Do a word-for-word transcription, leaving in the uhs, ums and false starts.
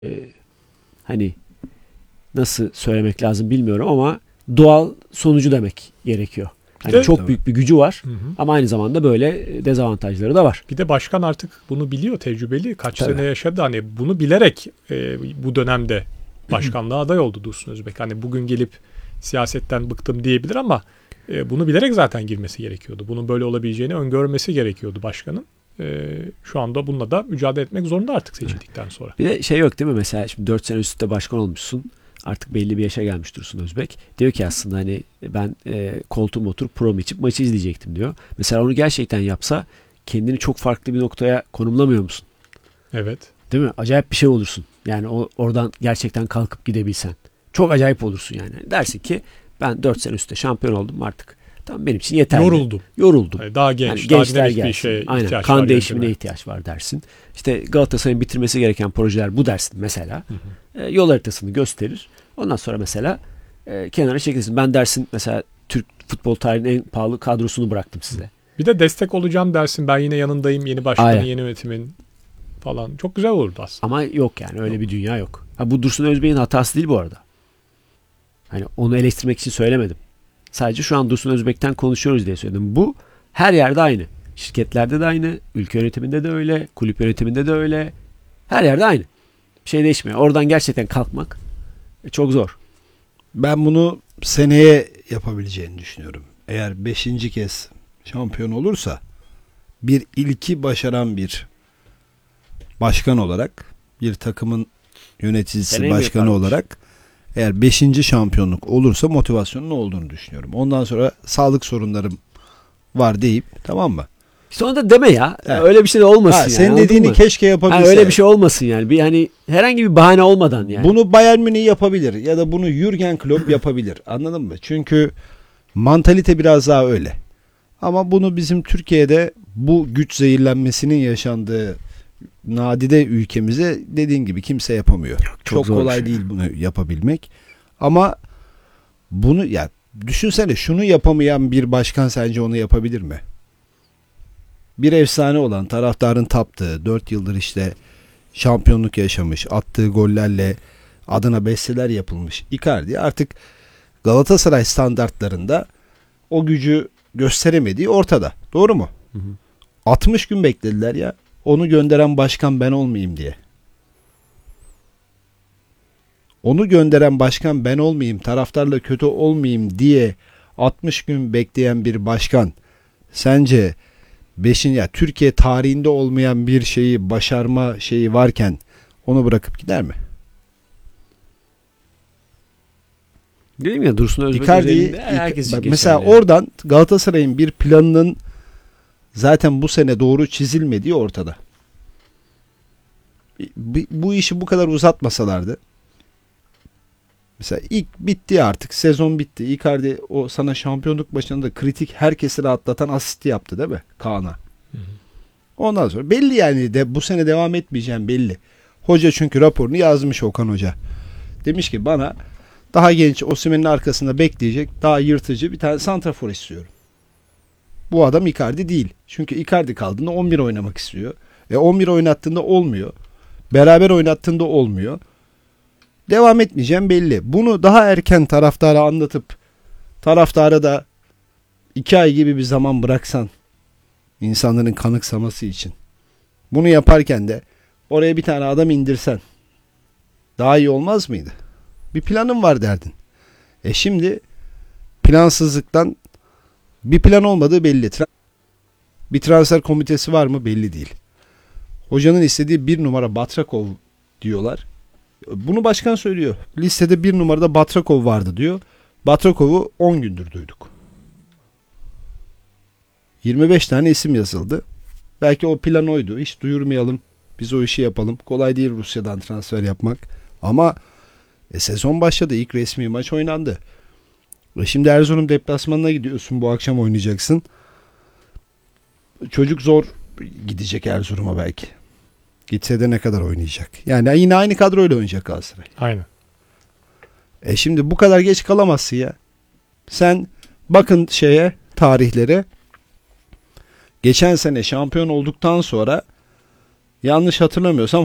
e, hani nasıl söylemek lazım bilmiyorum ama doğal sonucu demek gerekiyor. Hani de, çok tabii. büyük bir gücü var, Hı hı. ama aynı zamanda böyle dezavantajları da var. Bir de başkan artık bunu biliyor, tecrübeli. Kaç Tabii. sene yaşadı. Hani bunu bilerek e, bu dönemde başkanlığa aday oldu Dursun Özbek. Hani bugün gelip siyasetten bıktım diyebilir ama e, bunu bilerek zaten girmesi gerekiyordu. Bunun böyle olabileceğini öngörmesi gerekiyordu başkanın. E, şu anda bununla da mücadele etmek zorunda artık seçildikten sonra. Bir de şey yok değil mi, mesela şimdi dört sene üstte başkan olmuşsun. Artık belli bir yaşa gelmiş Dursun Özbek. Diyor ki aslında hani ben e, koltuğuma oturup prom içip maçı izleyecektim diyor. Mesela onu gerçekten yapsa kendini çok farklı bir noktaya konumlamıyor musun? Evet. Değil mi? Acayip bir şey olursun. Yani o oradan gerçekten kalkıp gidebilsen. Çok acayip olursun yani. Dersin ki ben dört sene üstte şampiyon oldum artık. Tamam, benim için yeterli. Yoruldum. Yoruldum. Yani daha genç, Yani daha gençler dinamik bir gelsin. şeye Aynen. ihtiyaç Kan var. değişimine yönetime. ihtiyaç var dersin. İşte Galatasaray'ın bitirmesi gereken projeler bu dersin mesela. Hı hı. E, yol haritasını gösterir. Ondan sonra mesela e, kenara çekilirsin. Ben dersin mesela Türk futbol tarihinin en pahalı kadrosunu bıraktım size. Bir de destek olacağım dersin. Ben yine yanındayım. Yeni başkanın, Aynen. yeni yönetimin falan. Çok güzel olurdu aslında. Ama yok yani öyle Yok. bir dünya yok. Ha, bu Dursun Özbek'in hatası değil bu arada. Hani onu eleştirmek için söylemedim. Sadece şu an Dursun Özbek'ten konuşuyoruz diye söyledim. Bu her yerde aynı. Şirketlerde de aynı, ülke yönetiminde de öyle, kulüp yönetiminde de öyle. Her yerde aynı. Bir şey değişmiyor. Oradan gerçekten kalkmak çok zor. Ben bunu seneye yapabileceğini düşünüyorum. Eğer beşinci kez şampiyon olursa bir ilki başaran bir başkan olarak, bir takımın yöneticisi, Seneye mi başkanı yaparmış? olarak eğer beşinci şampiyonluk olursa motivasyonun ne olduğunu düşünüyorum. Ondan sonra sağlık sorunlarım var deyip, tamam mı? İşte onu da deme ya. Evet. Öyle bir şey de olmasın Ha, yani. senin anladın dediğini mı? keşke yapabilse. Ha, öyle bir şey olmasın yani. Bir hani herhangi bir bahane olmadan yani. Bunu Bayern Münih yapabilir ya da bunu Jürgen Klopp yapabilir. Anladın mı? Çünkü mantalite biraz daha öyle. Ama bunu bizim Türkiye'de bu güç zehirlenmesinin yaşandığı nadide ülkemize dediğin gibi kimse yapamıyor. çok Çok, zor bir kolay şey. değil bunu yapabilmek. Ama bunu ya düşünsene, şunu yapamayan bir başkan sence onu yapabilir mi? Bir efsane olan, taraftarın taptığı, dört yıldır işte şampiyonluk yaşamış, attığı gollerle adına besteler yapılmış Icardi artık Galatasaray standartlarında o gücü gösteremediği ortada. Doğru mu? Hı hı. altmış gün beklediler ya. Onu gönderen başkan ben olmayayım diye. Onu gönderen başkan ben olmayayım, taraftarla kötü olmayayım diye altmış gün bekleyen bir başkan sence beşinci ya Türkiye tarihinde olmayan bir şeyi başarma şeyi varken onu bırakıp gider mi? Dedim ya, Dursun Özbek Icardi'yi özelinde herkes için bak, geçerli mesela yani. oradan Galatasaray'ın bir planının zaten bu sene doğru çizilmediği ortada. Bu, bu işi bu kadar uzatmasalardı, mesela ilk bitti artık, sezon bitti. Icardi o sana şampiyonluk başında kritik, herkesi rahatlatan asisti yaptı değil mi Kaan'a? Hı hı. Ondan sonra belli yani de bu sene devam etmeyeceğim belli. Hoca çünkü raporunu yazmış, Okan Hoca. Demiş ki bana daha genç, Osimhen'in arkasında bekleyecek, daha yırtıcı bir tane santrafor istiyorum. Bu adam Icardi değil. Çünkü Icardi kaldığında on bir oynamak istiyor. E on bir oynattığında olmuyor. Beraber oynattığında olmuyor. Devam etmeyeceğim belli. Bunu daha erken taraftara anlatıp taraftara da iki ay gibi bir zaman bıraksan, insanların kanıksaması için. Bunu yaparken de oraya bir tane adam indirsen daha iyi olmaz mıydı? Bir planın var derdin. E şimdi plansızlıktan bir plan olmadığı belli. Bir transfer komitesi var mı belli değil. Hocanın istediği bir numara Batrakov diyorlar. Bunu başkan söylüyor. Listede bir numarada Batrakov vardı diyor. Batrakov'u on gündür duyduk. yirmi beş tane isim yazıldı. Belki o plan oydu. Hiç duyurmayalım. Biz o işi yapalım. Kolay değil Rusya'dan transfer yapmak. Ama e, sezon başladı. İlk resmi maç oynandı. Ve şimdi Erzurum deplasmanına gidiyorsun. Bu akşam oynayacaksın. Çocuk zor gidecek Erzurum'a belki. Gitse de ne kadar oynayacak? Yani yine aynı kadroyla oynayacak Galatasaray. Aynen. E şimdi bu kadar geç kalamazsın ya. Sen bakın şeye, tarihlere. Geçen sene şampiyon olduktan sonra yanlış hatırlamıyorsam